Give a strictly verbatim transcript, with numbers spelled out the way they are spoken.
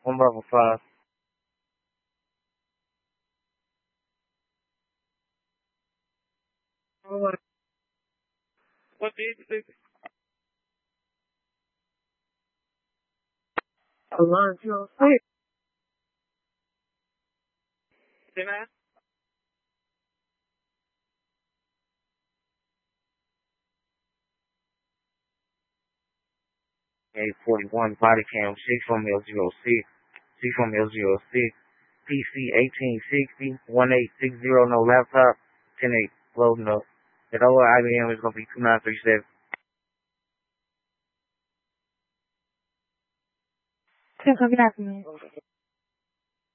One level five. Alright. What did you think? I learned your sleep. Did I? eight forty-one body cam, six from L zero six, six from L zero six, P C eighteen sixty, one eight six zero, no laptop, ten eight, loading up. The O I B M is going to be two nine three seven. Ten, copy that for me.